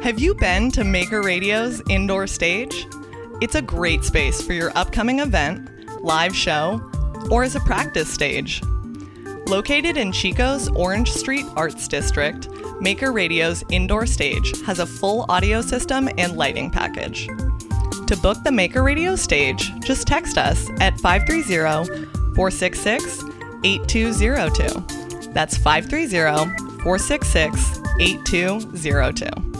Have you been to Maker Radio's indoor stage? It's a great space for your upcoming event, live show, or as a practice stage. Located in Chico's Orange Street Arts District, Maker Radio's indoor stage has a full audio system and lighting package. To book the Maker Radio stage, just text us at 530-466-8202. That's 530-466-8202.